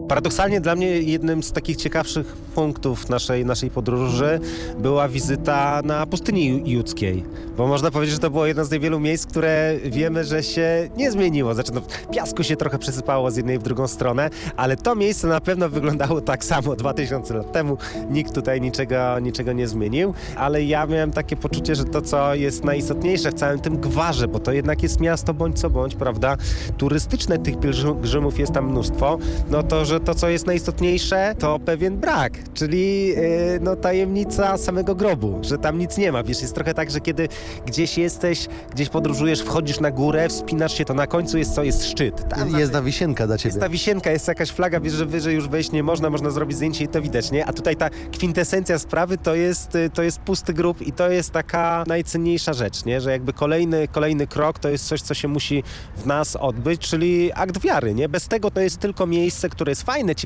Paradoksalnie dla mnie jednym z takich ciekawszych punktów naszej podróży była wizyta na pustyni judzkiej, bo można powiedzieć, że to było jedno z niewielu miejsc, które wiemy, że się nie zmieniło. Znaczy, piasku się trochę przesypało z jednej w drugą stronę, ale to miejsce na pewno wyglądało tak samo 2000 lat temu. Nikt tutaj niczego nie zmienił, ale ja miałem takie poczucie, że to, co jest najistotniejsze w całym tym gwarze, bo to jednak jest miasto bądź co bądź, prawda, turystyczne, tych pielgrzymów jest tam mnóstwo, no to, że to, co jest najistotniejsze, to pewien brak, czyli tajemnica samego grobu, że tam nic nie ma. Wiesz, jest trochę tak, że kiedy gdzieś jesteś, gdzieś podróżujesz, wchodzisz na górę, wspinasz się, to na końcu jest co? Jest szczyt. Tam Jest ta wisienka dla ciebie. jest ta wisienka, jest jakaś flaga, wiesz, że wyżej już wejść nie można zrobić zdjęcie i to widać, nie? A tutaj ta kwintesencja sprawy to jest pusty grób i to jest taka najcenniejsza rzecz, nie? Że jakby kolejny krok to jest coś, co się musi w nas odbyć, czyli akt wiary, nie? Bez tego to jest tylko miejsce, które jest fajne,